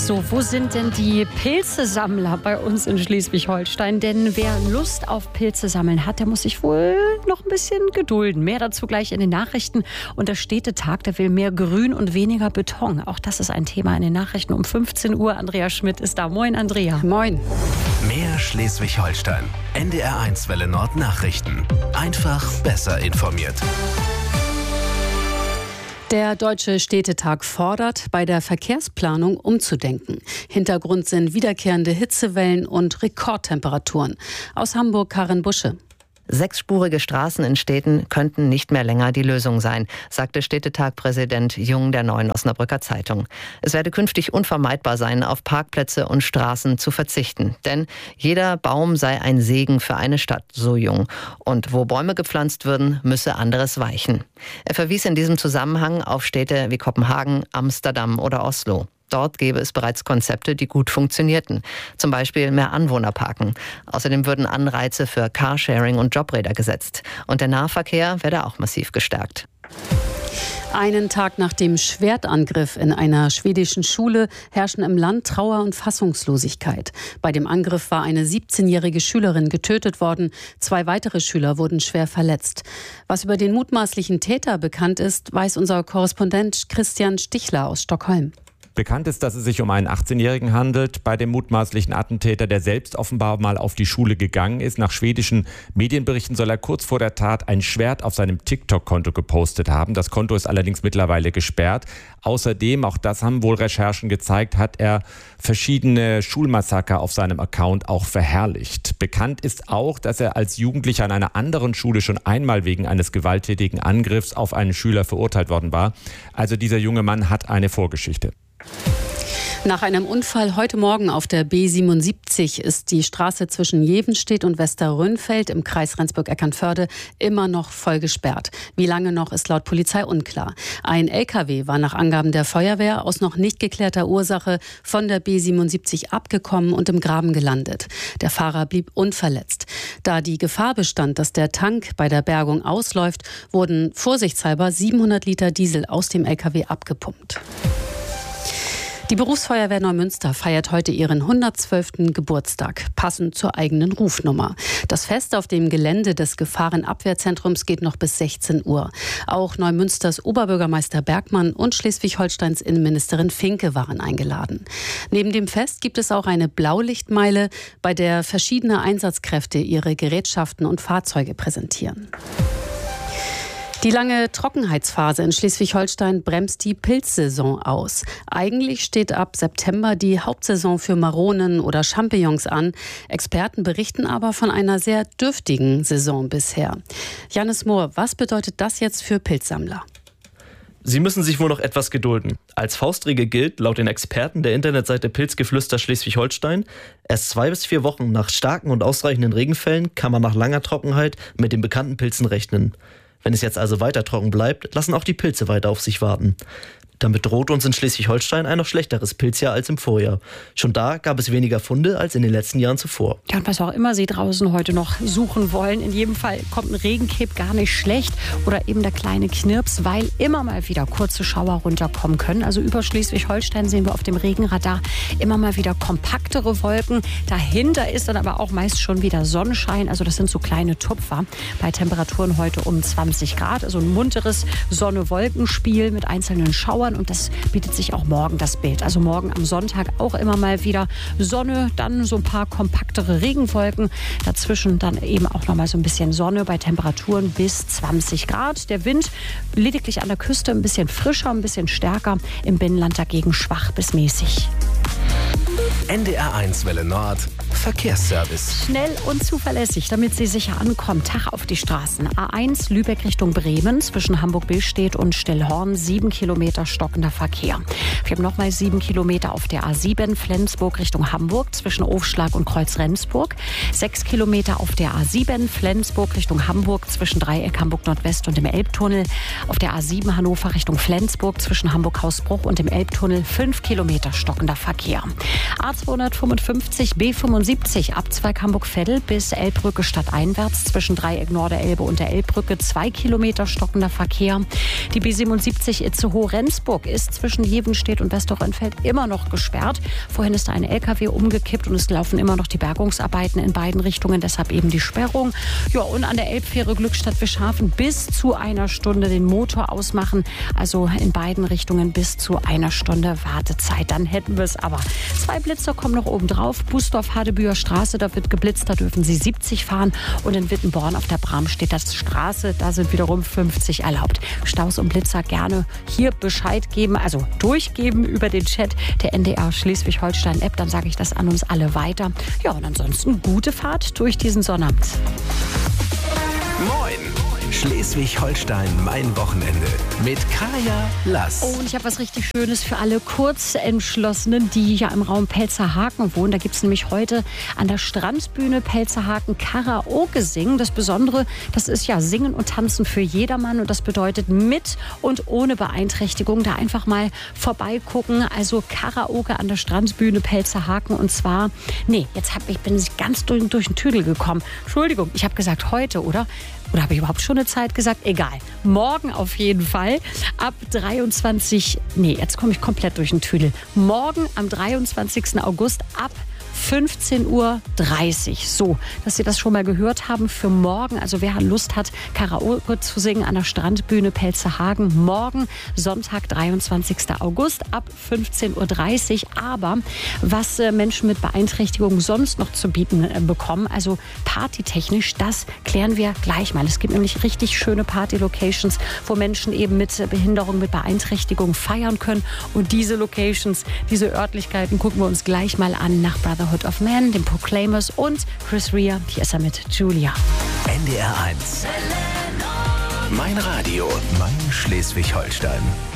So, wo sind denn die Pilzesammler bei uns in Schleswig-Holstein? Denn wer Lust auf Pilze sammeln hat, der muss sich wohl noch ein bisschen gedulden. Mehr dazu gleich in den Nachrichten. Und der Städtetag, der will mehr Grün und weniger Beton. Auch das ist ein Thema in den Nachrichten um 15 Uhr. Andrea Schmidt ist da. Moin, Andrea. Moin. Mehr Schleswig-Holstein. NDR1 Welle Nord Nachrichten. Einfach besser informiert. Der Deutsche Städtetag fordert, bei der Verkehrsplanung umzudenken. Hintergrund sind wiederkehrende Hitzewellen und Rekordtemperaturen. Aus Hamburg Karin Busche. Sechsspurige Straßen in Städten könnten nicht mehr länger die Lösung sein, sagte Städtetag-Präsident Jung der Neuen Osnabrücker Zeitung. Es werde künftig unvermeidbar sein, auf Parkplätze und Straßen zu verzichten. Denn jeder Baum sei ein Segen für eine Stadt, so Jung. Und wo Bäume gepflanzt würden, müsse anderes weichen. Er verwies in diesem Zusammenhang auf Städte wie Kopenhagen, Amsterdam oder Oslo. Dort gäbe es bereits Konzepte, die gut funktionierten. Zum Beispiel mehr Anwohnerparken. Außerdem würden Anreize für Carsharing und Jobräder gesetzt. Und der Nahverkehr werde auch massiv gestärkt. Einen Tag nach dem Schwertangriff in einer schwedischen Schule herrschen im Land Trauer und Fassungslosigkeit. Bei dem Angriff war eine 17-jährige Schülerin getötet worden. 2 weitere Schüler wurden schwer verletzt. Was über den mutmaßlichen Täter bekannt ist, weiß unser Korrespondent Christian Stichler aus Stockholm. Bekannt ist, dass es sich um einen 18-Jährigen handelt. Bei dem mutmaßlichen Attentäter, der selbst offenbar mal auf die Schule gegangen ist. Nach schwedischen Medienberichten soll er kurz vor der Tat ein Schwert auf seinem TikTok-Konto gepostet haben. Das Konto ist allerdings mittlerweile gesperrt. Außerdem, auch das haben wohl Recherchen gezeigt, hat er verschiedene Schulmassaker auf seinem Account auch verherrlicht. Bekannt ist auch, dass er als Jugendlicher an einer anderen Schule schon einmal wegen eines gewalttätigen Angriffs auf einen Schüler verurteilt worden war. Also dieser junge Mann hat eine Vorgeschichte. Nach einem Unfall heute Morgen auf der B77 ist die Straße zwischen Jevenstedt und Westerrönfeld im Kreis Rendsburg-Eckernförde immer noch voll gesperrt. Wie lange noch, ist laut Polizei unklar. Ein LKW war nach Angaben der Feuerwehr aus noch nicht geklärter Ursache von der B77 abgekommen und im Graben gelandet. Der Fahrer blieb unverletzt. Da die Gefahr bestand, dass der Tank bei der Bergung ausläuft, wurden vorsichtshalber 700 Liter Diesel aus dem LKW abgepumpt. Die Berufsfeuerwehr Neumünster feiert heute ihren 112. Geburtstag, passend zur eigenen Rufnummer. Das Fest auf dem Gelände des Gefahrenabwehrzentrums geht noch bis 16 Uhr. Auch Neumünsters Oberbürgermeister Bergmann und Schleswig-Holsteins Innenministerin Finke waren eingeladen. Neben dem Fest gibt es auch eine Blaulichtmeile, bei der verschiedene Einsatzkräfte ihre Gerätschaften und Fahrzeuge präsentieren. Die lange Trockenheitsphase in Schleswig-Holstein bremst die Pilzsaison aus. Eigentlich steht ab September die Hauptsaison für Maronen oder Champignons an. Experten berichten aber von einer sehr dürftigen Saison bisher. Jannis Mohr, was bedeutet das jetzt für Pilzsammler? Sie müssen sich wohl noch etwas gedulden. Als Faustregel gilt, laut den Experten der Internetseite Pilzgeflüster Schleswig-Holstein, erst 2 bis 4 Wochen nach starken und ausreichenden Regenfällen kann man nach langer Trockenheit mit den bekannten Pilzen rechnen. Wenn es jetzt also weiter trocken bleibt, lassen auch die Pilze weiter auf sich warten. Damit droht uns in Schleswig-Holstein ein noch schlechteres Pilzjahr als im Vorjahr. Schon da gab es weniger Funde als in den letzten Jahren zuvor. Ja, und was auch immer Sie draußen heute noch suchen wollen, in jedem Fall kommt ein Regencape gar nicht schlecht oder eben der kleine Knirps, weil immer mal wieder kurze Schauer runterkommen können. Also über Schleswig-Holstein sehen wir auf dem Regenradar immer mal wieder kompaktere Wolken. Dahinter ist dann aber auch meist schon wieder Sonnenschein. Also das sind so kleine Tupfer bei Temperaturen heute um 20 Grad. Also ein munteres Sonne-Wolkenspiel mit einzelnen Schauern. Und das bietet sich auch morgen das Bild. Also morgen am Sonntag auch immer mal wieder Sonne, dann so ein paar kompaktere Regenwolken. Dazwischen dann eben auch noch mal so ein bisschen Sonne bei Temperaturen bis 20 Grad. Der Wind lediglich an der Küste ein bisschen frischer, ein bisschen stärker. Im Binnenland dagegen schwach bis mäßig. NDR1 Welle Nord Verkehrsservice. Schnell und zuverlässig, damit Sie sicher ankommen. Tag auf die Straßen. A1 Lübeck Richtung Bremen zwischen Hamburg-Billstedt und Stillhorn. 7 Kilometer stockender Verkehr. Wir haben nochmal 7 Kilometer auf der A7 Flensburg Richtung Hamburg zwischen Ofschlag und Kreuz-Rendsburg. 6 Kilometer auf der A7 Flensburg Richtung Hamburg zwischen Dreieck Hamburg Nordwest und dem Elbtunnel. Auf der A7 Hannover Richtung Flensburg zwischen Hamburg-Hausbruch und dem Elbtunnel. 5 Kilometer stockender Verkehr. A255 B75 B77 Abzweig Hamburg-Veddel bis Elbbrücke stadteinwärts zwischen Dreieck Norderelbe und der Elbbrücke 2 Kilometer stockender Verkehr. Die B77 Itzehoe-Rendsburg ist zwischen Jevenstedt und Westerrönfeld immer noch gesperrt. Vorhin ist da ein LKW umgekippt und es laufen immer noch die Bergungsarbeiten in beiden Richtungen, deshalb eben die Sperrung. Ja, und an der Elbfähre Glückstadt-Wischhafen bis zu einer Stunde den Motor ausmachen, also in beiden Richtungen bis zu einer Stunde Wartezeit. Dann hätten wir es aber. 2 Blitzer kommen noch oben drauf. Bußdorf-Hadebüher Straße, da wird geblitzt, da dürfen Sie 70 fahren. Und in Wittenborn auf der Bramstedter Straße, da sind wiederum 50 erlaubt. Staus und Blitzer gerne hier Bescheid geben, also durchgeben über den Chat der NDR Schleswig-Holstein-App. Dann sage ich das an uns alle weiter. Ja, und ansonsten gute Fahrt durch diesen Sonnabend. Moin! Schleswig-Holstein, mein Wochenende mit Kaya Lass. Oh, und ich habe was richtig Schönes für alle Kurzentschlossenen, die ja im Raum Pelzerhaken wohnen. Da gibt es nämlich heute an der Strandbühne Pelzerhaken Karaoke singen. Das Besondere, das ist ja Singen und Tanzen für jedermann. Und das bedeutet mit und ohne Beeinträchtigung. Da einfach mal vorbeigucken. Also Karaoke an der Strandbühne Pelzerhaken. Und zwar, bin ich ganz durch den Tüdel gekommen. Entschuldigung, ich habe gesagt heute, oder? Oder habe ich überhaupt schon eine Zeit gesagt? Egal. Morgen auf jeden Fall. Ab 23. Jetzt komme ich komplett durch den Tüdel. Morgen am 23. August ab 15:30 Uhr. So, dass Sie das schon mal gehört haben für morgen. Also wer Lust hat, Karaoke zu singen an der Strandbühne Pelzerhaken. Morgen, Sonntag, 23. August ab 15:30 Uhr. Aber was Menschen mit Beeinträchtigungen sonst noch zu bieten bekommen, also partytechnisch, das klären wir gleich mal. Es gibt nämlich richtig schöne Party-Locations, wo Menschen eben mit Behinderung, mit Beeinträchtigung feiern können. Und diese Locations, diese Örtlichkeiten gucken wir uns gleich mal an nach Brotherhood of Man, den Proclaimers und Chris Rea. Hier ist er mit Julia. NDR 1. Mein Radio, mein Schleswig-Holstein.